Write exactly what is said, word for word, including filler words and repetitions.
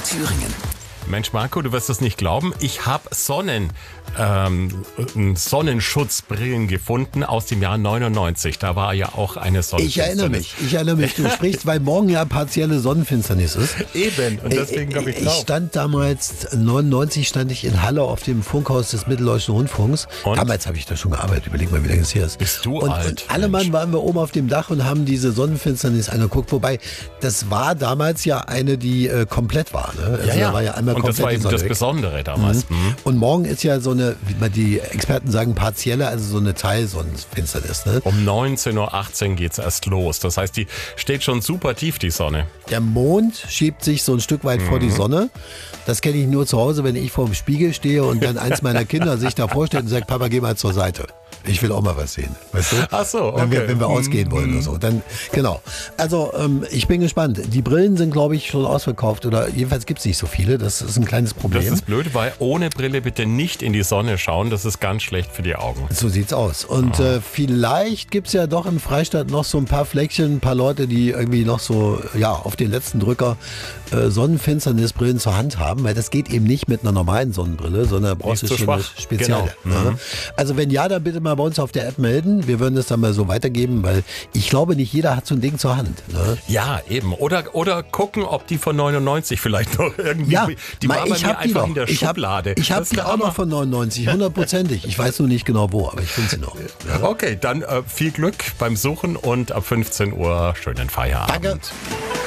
Thüringen. Mensch Marco, du wirst es nicht glauben, ich habe Sonnen, ähm, Sonnenschutzbrillen gefunden aus dem Jahr neunundneunzig. Da war ja auch eine Sonnenfinsternis. Ich erinnere mich, ich erinnere mich. Du sprichst, weil morgen ja partielle Sonnenfinsternis ist. Eben, und deswegen glaube ich Ich drauf. stand damals, neunundneunzig stand ich in Halle auf dem Funkhaus des Mitteldeutschen Rundfunks. Und? Damals habe ich da schon gearbeitet, überleg mal, wie lange es her ist. Bist du und, alt, Und alle Mann Mensch. waren wir oben auf dem Dach und haben diese Sonnenfinsternis angeguckt. Wobei, das war damals ja eine, die äh, komplett war. Ne? Also Ja, ja. Da war ja einmal und das komplett war die eben Sonne das weg. Besondere damals. Mhm. Und morgen ist ja so eine, wie die Experten sagen, partielle, also so eine Teilsonnenfinsternis. Ne? Um neunzehn Uhr achtzehn geht's erst los. Das heißt, die steht schon super tief, die Sonne. Der Mond schiebt sich so ein Stück weit vor die Sonne. Das kenne ich nur zu Hause, wenn ich vor dem Spiegel stehe und dann eins meiner Kinder sich da vorstellt und sagt, Papa, geh mal zur Seite. Ich will auch mal was sehen. Weißt du? Ach so, okay. Wenn wir, wenn wir ausgehen wollen oder so. Dann, genau. Also, ähm, ich bin gespannt. Die Brillen sind, glaube ich, schon ausverkauft oder jedenfalls gibt es nicht so viele. Das ist ein kleines Problem. Das ist blöd, weil ohne Brille bitte nicht in die Sonne schauen. Das ist ganz schlecht für die Augen. So sieht's aus. Und äh, vielleicht gibt's ja doch im Freistaat noch so ein paar Fleckchen, ein paar Leute, die irgendwie noch so ja auf den letzten Drücker äh, Sonnenfinsternisbrillen zur Hand haben, weil das geht eben nicht mit einer normalen Sonnenbrille, sondern brauchst du zu schon eine schwach. spezielle. Genau. Ja. Mhm. Also wenn ja, dann bitte mal bei uns auf der App melden. Wir würden das dann mal so weitergeben, weil ich glaube, nicht jeder hat so ein Ding zur Hand. Ne? Ja, eben. Oder, oder gucken, ob die von neunundneunzig vielleicht noch irgendwie, Ja, die mal, war bei ich mir hab die einfach noch. in der Ich hab- Schublade. Ich habe Das ist die der auch Hammer. noch von neunundneunzig, hundertprozentig. Ich weiß nur nicht genau wo, aber ich finde sie noch. Ja. Okay, dann äh, viel Glück beim Suchen und ab fünfzehn Uhr schönen Feierabend. Danke.